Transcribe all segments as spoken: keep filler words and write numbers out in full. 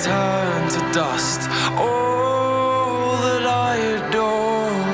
turn to dust. All that I adored.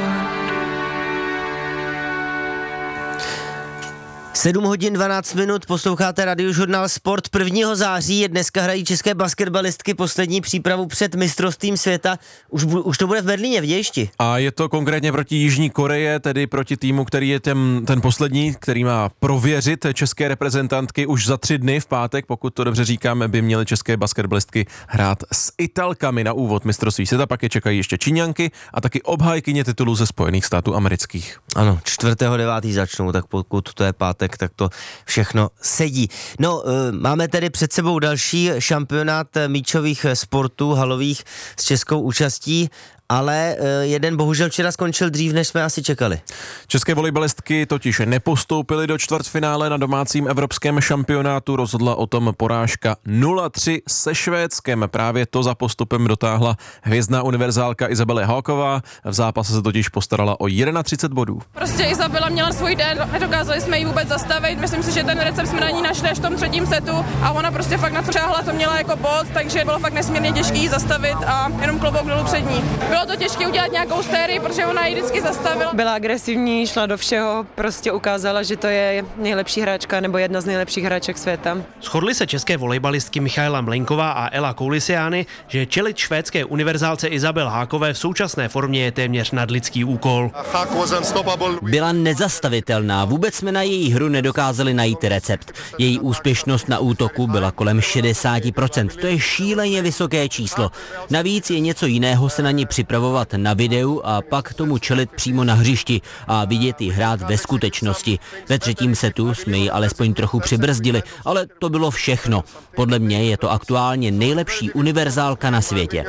sedm hodin dvanáct minut, posloucháte Radiožurnál Sport. prvního září je dneska hrají české basketbalistky poslední přípravu před mistrovstvím světa. Už, už to bude v Berlíně, v dějišti. A je to konkrétně proti Jižní Koreje, tedy proti týmu, který je ten, ten poslední, který má prověřit české reprezentantky už za tři dny v pátek, pokud to dobře říkáme, by měly české basketbalistky hrát s Italkami na úvod mistrovství světa, pak je čekají ještě Číňanky a taky obhájkyně titulu ze Spojených států amerických. Ano, čtvrtého devátého začnou, tak pokud to je pátek, tak to všechno sedí. No, máme tedy před sebou další šampionát míčových sportů halových s českou účastí, ale jeden bohužel včera skončil dřív, než jsme asi čekali. České volejbalistky totiž nepostoupily do čtvrtfinále na domácím evropském šampionátu, rozhodla o tom porážka nula tři se Švédskem. Právě to za postupem dotáhla hvězdná univerzálka Izabela Háková. V zápase se totiž postarala o třicet jedna bodů. Prostě Izabela měla svůj den, nedokázali jsme ji vůbec zastavit. Myslím si, že ten recept jsme na ní našli až v tom třetím setu a ona prostě fakt na co šáhla, to měla jako bod, takže bylo fakt nesmírně těžké ji zastavit a jenom klobouk dolů před ní. Bylo to těžké udělat nějakou sérii, protože ona ji vždycky zastavila. Byla agresivní, šla do všeho, prostě ukázala, že to je nejlepší hráčka nebo jedna z nejlepších hráček světa. Shodly se české volejbalistky Michaela Mlenková a Ela Koulisiány, že čelit švédské univerzálce Izabel Hákové v současné formě je téměř nadlidský úkol. Byla nezastavitelná, vůbec jsme na její hru nedokázali najít recept. Její úspěšnost na útoku byla kolem šedesát procent, to je šíleně vysoké číslo. Navíc je něco jiného se na ní připravovat na videu a pak tomu čelit přímo na hřišti a vidět ji hrát ve skutečnosti. Ve třetím setu jsme ji alespoň trochu přibrzdili, ale to bylo všechno. Podle mě je to aktuálně nejlepší univerzálka na světě.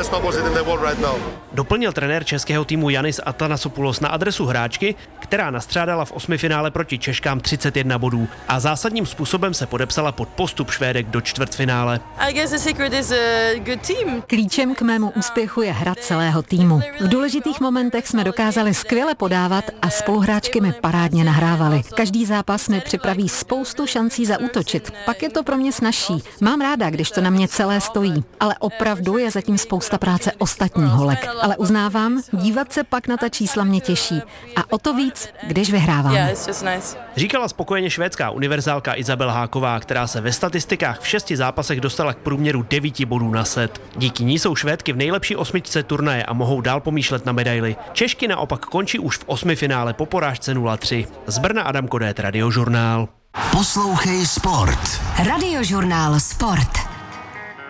Doplnil trenér českého týmu Yannis Athanasopoulos na adresu hráčky, která nastřádala v osmifinále proti Češkám třicet jedna bodů a zásadním způsobem se podepsala pod postup Švédek do čtvrtfinále. Klíčem k mému úspěchu je hra celého týmu. V důležitých momentech jsme dokázali skvěle podávat a spoluhráčky mi parádně nahrávali. Každý zápas mi připraví spoustu šancí zaútočit. Pak je to pro mě snazší. Mám ráda, když to na mě celé stojí. Ale opravdu je zatím spousta práce ostatních holek. Ale uznávám, dívat se pak na ta čísla mě těší. A o to víc, když vyhrávám. Říkala spokojeně švédská univerzálka Izabela Háková, která se ve statistikách v šesti zápasech dostala k průměru devíti bodů na set. Díky ní jsou Švédky v nejlepší osmičce turnaje a mohou dál pomýšlet na medaily. Češky naopak končí už v osmifinále po porážce nula tři. Z Brna Adam Kodét, Radiožurnál. Poslouchej Sport. Radiožurnál Sport.